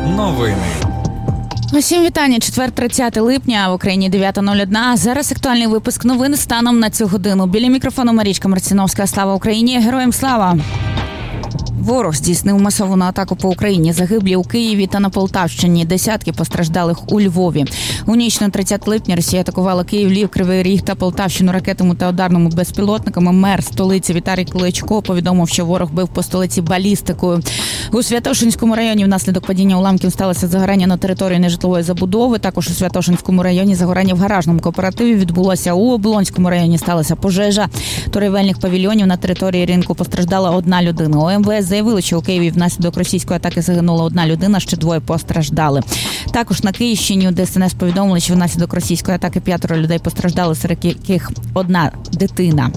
Новини. Усім вітання. Четвер, 30 липня, в Україні 9:01. Зараз актуальний випуск новин станом на цю годину. Біля мікрофону Марічка Марціновська. Слава Україні! Героям слава! Ворог здійснив масовану атаку по Україні. Загиблі у Києві та на Полтавщині. Десятки постраждалих у Львові. У ніч на 30 липня Росія атакувала Київ, Львів, Кривий Ріг та Полтавщину ракетами та ударними безпілотниками. Мер столиці Віталій Кличко повідомив, що ворог бив по столиці балістикою. У Святошинському районі внаслідок падіння уламків сталося загорання на території нежитлової забудови. Також у Святошинському районі загорання в гаражному кооперативі відбулося. У Оболонському районі сталася пожежа торгівельних павільйонів. На території ринку постраждала одна людина. У МВС заявили, що у Києві внаслідок російської атаки загинула одна людина, ще двоє постраждали. Також на Київщині у ДСНС повідомили, що внаслідок російської атаки 5 людей постраждали, серед яких одна дитина.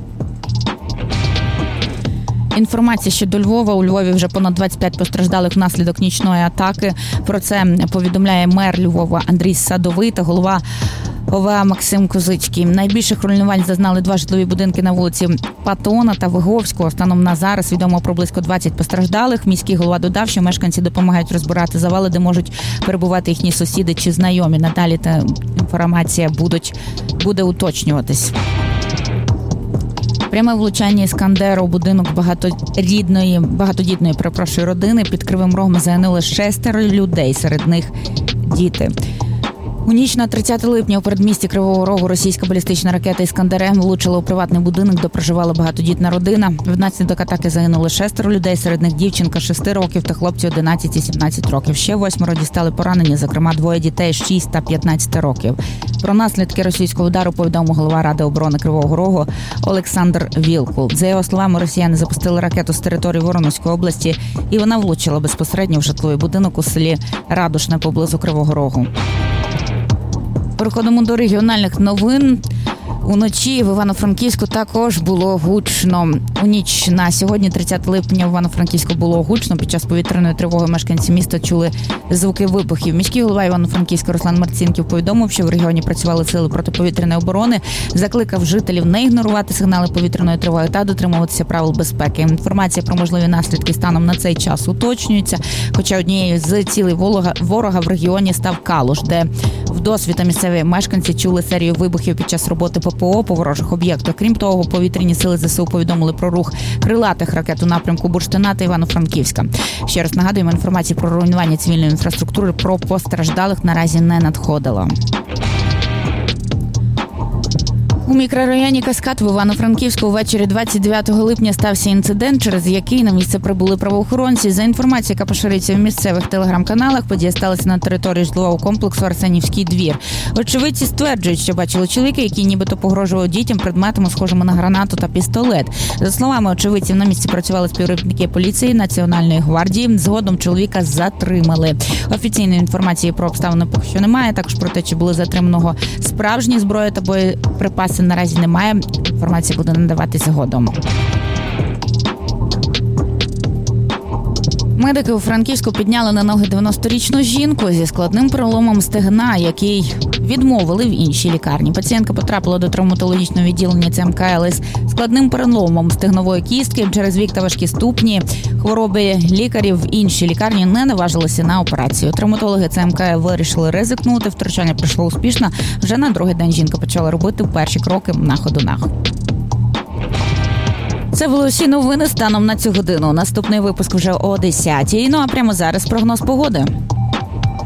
Інформація щодо Львова. У Львові вже понад 25 постраждалих внаслідок нічної атаки. Про це повідомляє мер Львова Андрій Садовий та голова ОВА Максим Козицький. Найбільших руйнувань зазнали два житлові будинки на вулиці Патона та Виговського. Станом на зараз відомо про близько 20 постраждалих. Міський голова додав, що мешканці допомагають розбирати завали, де можуть перебувати їхні сусіди чи знайомі. Надалі та інформація буде уточнюватись. Пряме влучання «Іскандеру» у будинок багатодітної родини. Під Кривим Рогом загинули 6 людей, серед них діти. У ніч на 30 липня у передмісті Кривого Рогу російська балістична ракета «Іскандер» влучила у приватний будинок, де проживала багатодітна родина. Внаслідок атаки загинули 6 людей, серед них дівчинка 6 років та хлопці 11 і 17 років. Ще 8 дістали поранення, зокрема 2 дітей 6 та 15 років. Про наслідки російського удару повідомив голова Ради оборони Кривого Рогу Олександр Вілкул. За його словами, росіяни запустили ракету з території Воронезької області, і вона влучила безпосередньо в житловий будинок у селі Радушне поблизу Кривого Рогу. Переходимо до регіональних новин. Уночі в Івано-Франківську також було гучно. У ніч на сьогодні, 30 липня, в Івано-Франківську було гучно. Під час повітряної тривоги мешканці міста чули звуки вибухів. Міський голова Івано-Франківська Руслан Марцінків повідомив, що в регіоні працювали сили протиповітряної оборони, закликав жителів не ігнорувати сигнали повітряної тривоги та дотримуватися правил безпеки. Інформація про можливі наслідки станом на цей час уточнюється, хоча однією з цілей ворога в регіоні став Калуш, де вдосвіта місцеві мешканці чули серію вибухів під час роботи ППО по ворожих об'єктах. Крім того, повітряні сили ЗСУ повідомили про рух крилатих ракет у напрямку Бурштина та Івано-Франківська. Ще раз нагадуємо, інформації про руйнування цивільної інфраструктури про постраждалих наразі не надходило. У мікрорайоні Каскад в Івано-Франківську ввечері 29 липня стався інцидент, через який на місце прибули правоохоронці. За інформацією, яка поширюється в місцевих телеграм-каналах, подія сталася на території житлового комплексу «Арсенівський двір». Очевидці стверджують, що бачили чоловіка, який нібито погрожував дітям предметами, схожими на гранату та пістолет. За словами очевидців, на місці працювали співробітники поліції, Національної гвардії. Згодом чоловіка затримали. Офіційної інформації про обставини поки що немає. Також про те, чи були затриманого справжні зброї та боєприпаси, наразі немає. Інформація буде надаватися згодом. Медики у Франківську підняли на ноги 90-річну жінку зі складним переломом стегна, який відмовили в іншій лікарні. Пацієнтка потрапила до травматологічного відділення ЦМК із складним переломом стегнової кістки через вік та важкі ступні. Хвороби лікарів в іншій лікарні не наважилися на операцію. Травматологи ЦМК вирішили ризикнути. Втручання пройшло успішно. Вже на другий день жінка почала робити перші кроки на ходунах. Це були усі новини станом на цю годину. Наступний випуск вже о 10:00. Ну а прямо зараз прогноз погоди.